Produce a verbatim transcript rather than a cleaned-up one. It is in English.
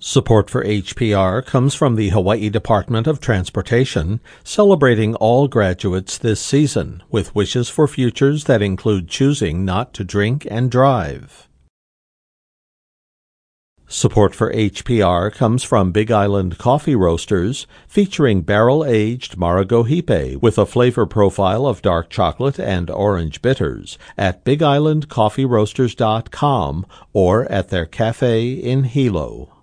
Support for H P R comes from the Hawaii Department of Transportation, celebrating all graduates this season with wishes for futures that include choosing not to drink and drive. Support for H P R comes from Big Island Coffee Roasters, featuring barrel-aged Maragohipe with a flavor profile of dark chocolate and orange bitters at big island coffee roasters dot com or at their cafe in Hilo.